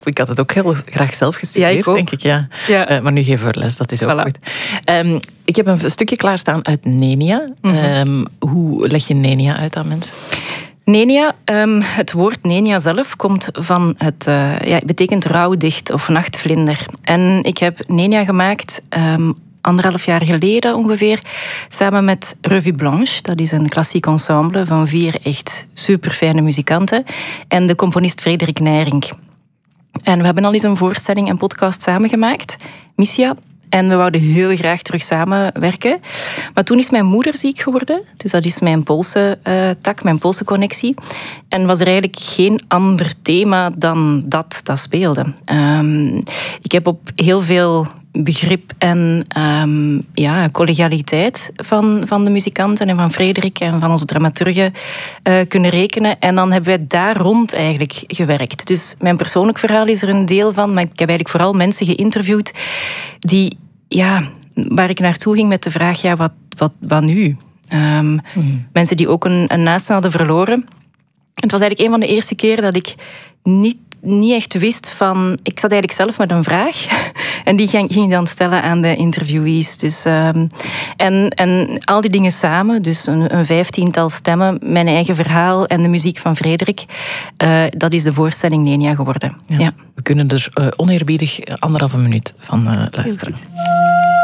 Ik had het ook heel graag zelf gestudeerd, denk ik. Ja. Maar nu geven we les, dat is ook goed. Ik heb een stukje klaarstaan uit Nenia. Hoe leg je Nenia uit aan mensen? Nenia, het woord Nenia zelf komt van het betekent rouwdicht of nachtvlinder. En ik heb Nenia gemaakt 1,5 jaar geleden ongeveer, samen met Revue Blanche. Dat is een klassiek ensemble van 4 echt superfijne muzikanten. En de componist Frederik Nijrink. En we hebben al eens een voorstelling en podcast samengemaakt, Missia. En we wouden heel graag terug samenwerken. Maar toen is mijn moeder ziek geworden. Dus dat is mijn Poolse tak, mijn Poolse connectie. En was er eigenlijk geen ander thema dan dat speelde. Ik heb op heel veel begrip en collegialiteit van de muzikanten en van Frederik en van onze dramaturgen kunnen rekenen. En dan hebben wij daar rond eigenlijk gewerkt. Dus mijn persoonlijk verhaal is er een deel van, maar ik heb eigenlijk vooral mensen geïnterviewd die, waar ik naartoe ging met de vraag, wat nu? Mensen die ook een naaste hadden verloren. Het was eigenlijk een van de eerste keren dat ik niet echt wist van... Ik zat eigenlijk zelf met een vraag. En die ging ik dan stellen aan de interviewees. Dus, en al die dingen samen, dus een 15-tal stemmen, mijn eigen verhaal en de muziek van Frederik, dat is de voorstelling Nenia geworden. Ja. We kunnen er oneerbiedig 1,5 minuut van luisteren.